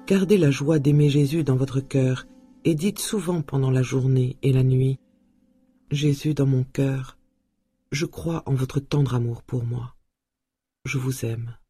Gardez la joie d'aimer Jésus dans votre cœur et dites souvent pendant la journée et la nuit: Jésus dans mon cœur, je crois en votre tendre amour pour moi. Je vous aime.